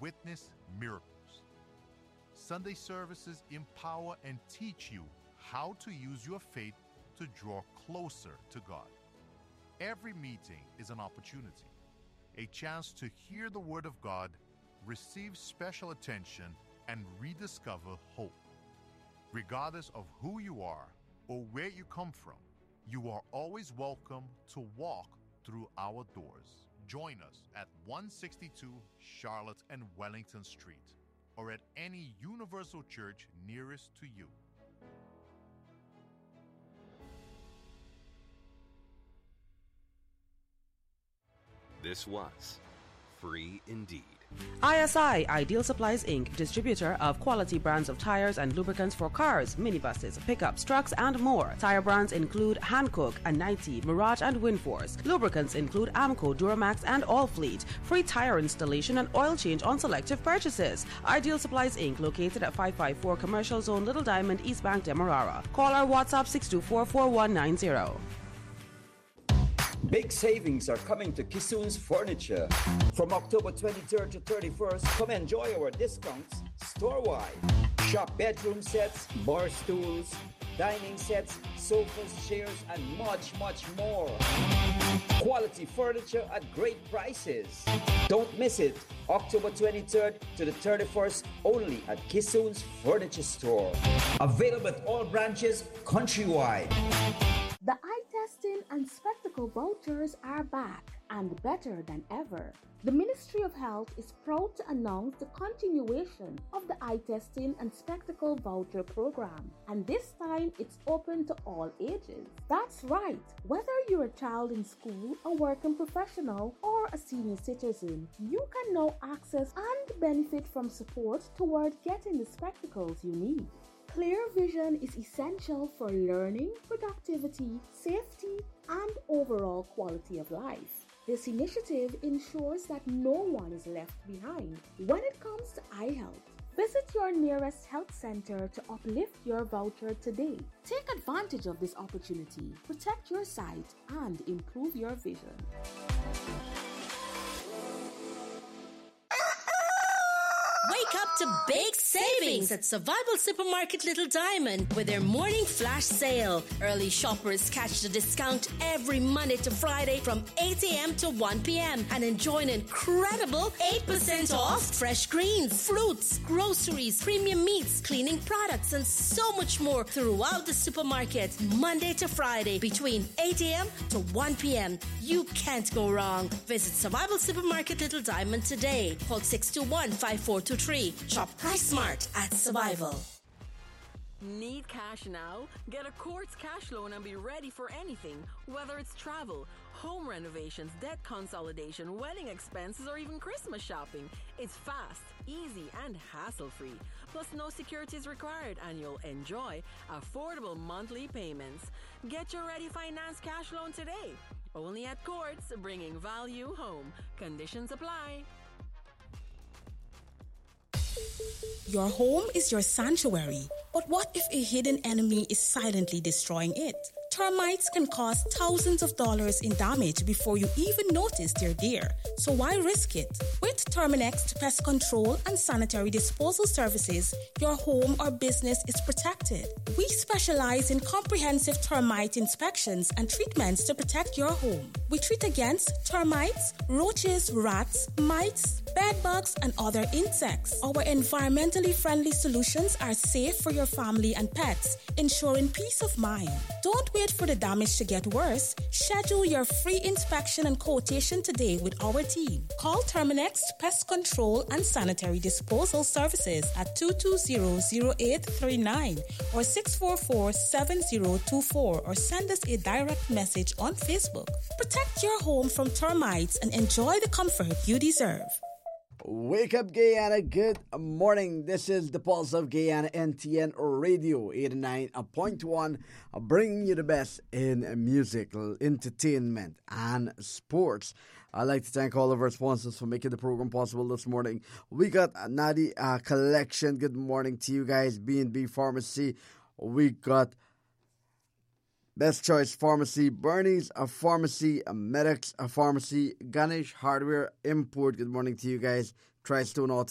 witness miracles. Sunday services empower and teach you how to use your faith to draw closer to God. Every meeting is an opportunity, a chance to hear the Word of God, receive special attention, and rediscover hope. Regardless of who you are or where you come from, you are always welcome to walk through our doors. Join us at 162 Charlotte and Wellington Street, or at any Universal Church nearest to you. This was Free Indeed. ISI, Ideal Supplies Inc., distributor of quality brands of tires and lubricants for cars, minibuses, pickups, trucks, and more. Tire brands include Hankook, Anite, Mirage, and Winforce. Lubricants include Amco, Duramax, and Allfleet. Free tire installation and oil change on selective purchases. Ideal Supplies Inc., located at 554 Commercial Zone, Little Diamond, East Bank, Demerara. Call our WhatsApp 624-4190. Big savings are coming to Kissoon's Furniture. From October 23rd to 31st, come enjoy our discounts store-wide. Shop bedroom sets, bar stools, dining sets, sofas, chairs, and much, much more. Quality furniture at great prices. Don't miss it. October 23rd to the 31st, only at Kissoon's Furniture Store. Available at all branches countrywide. The eye testing and spectacle vouchers are back and better than ever. The Ministry of Health is proud to announce the continuation of the eye testing and spectacle voucher program, and this time it's open to all ages. That's right, whether you're a child in school, a working professional, or a senior citizen, you can now access and benefit from support toward getting the spectacles you need. Clear vision is essential for learning, productivity, safety, and overall quality of life. This initiative ensures that no one is left behind when it comes to eye health. Visit your nearest health center to uplift your voucher today. Take advantage of this opportunity, protect your sight, and improve your vision. Wake up to big savings at Survival Supermarket Little Diamond with their morning flash sale. Early shoppers catch the discount every Monday to Friday from 8 a.m. to 1 p.m. and enjoy an incredible 8% off fresh greens, fruits, groceries, premium meats, cleaning products, and so much more throughout the supermarket Monday to Friday between 8 a.m. to 1 p.m. You can't go wrong. Visit Survival Supermarket Little Diamond today. Call 621-5423. Shop Price Smart at Survival. Need cash now? Get a Quartz cash loan and be ready for anything. Whether it's travel, home renovations, debt consolidation, wedding expenses, or even Christmas shopping. It's fast, easy, and hassle-free. Plus, no securities required, and you'll enjoy affordable monthly payments. Get your Ready Finance cash loan today. Only at Quartz, bringing value home. Conditions apply. Your home is your sanctuary, but what if a hidden enemy is silently destroying it? Termites can cause thousands of dollars in damage before you even notice they're there. So why risk it? With Terminex Pest Control and Sanitary Disposal Services, your home or business is protected. We specialize in comprehensive termite inspections and treatments to protect your home. We treat against termites, roaches, rats, mites, bedbugs, and other insects. Our environmentally friendly solutions are safe for your family and pets, ensuring peace of mind. Don't wait for the damage to get worse. Schedule your free inspection and quotation today with our team. Call Terminex Pest Control and Sanitary Disposal Services at 220-0839 or 644-7024 or send us a direct message on Facebook. Protect your home from termites and enjoy the comfort you deserve. Wake up, Guyana. Good morning. This is the Pulse of Guyana, NTN Radio 89.1, bringing you the best in musical, entertainment, and sports. I'd like to thank all of our sponsors for making the program possible this morning. We got Nadi Collection. Good morning to you guys. B&B Pharmacy. We got Best Choice Pharmacy, Bernie's a Pharmacy, Medics a Pharmacy, Ganesh Hardware Import. Good morning to you guys. Tristone Auto